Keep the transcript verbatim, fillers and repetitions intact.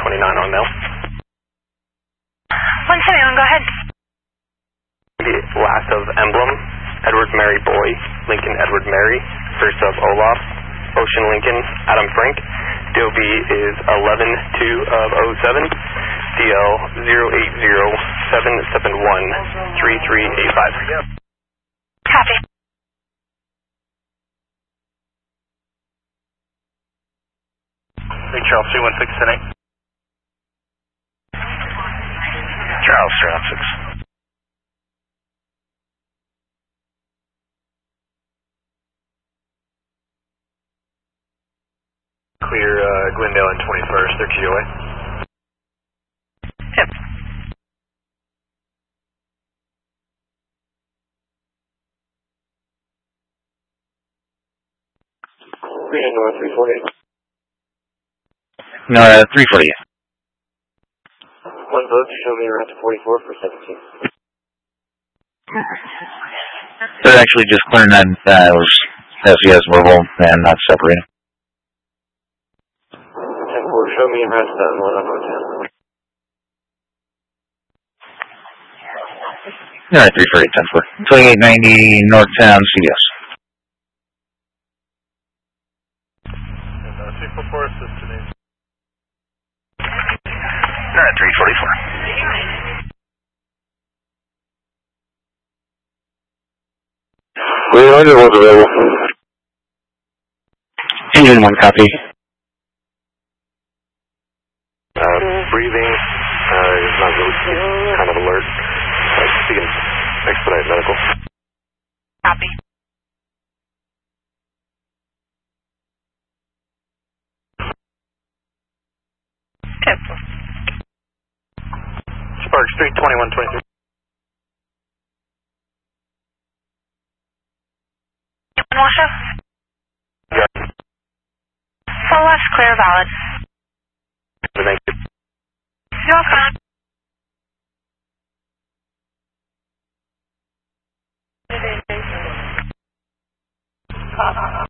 twenty-nine on mail. one seventy-one, go ahead. The last of Emblem, Edward Mary Boy, Lincoln Edward Mary, first of Olaf, Ocean Lincoln, Adam Frank. D O B is eleven two of oh seven, D L zero eight zero seven seven one three three eight five. Copy. Hey, Charles, two one six ten eight. Charles, Charles six. Clear uh, Glendale and twenty-first, they're G O A. Yep. Green North three forty. No, uh, three forty. One vote to show me around to forty-four for seventeen. They're actually just clearing that uh, was S E S mobile and not separating. ten four, show me around to that one up on ten. Alright, three forty, ten four. twenty-eight ninety North Town C D S. two four four, assist to me. Alright, three forty-four. Green Order was available. Engine one copy. Uh, breathing, uh, is not really kind of alert. Uh, you can expedite medical. Copy. Yep. Sparks three twenty-one twenty-three. Washoe? Yeah. Full left, clear, valid. Thank you. You're welcome.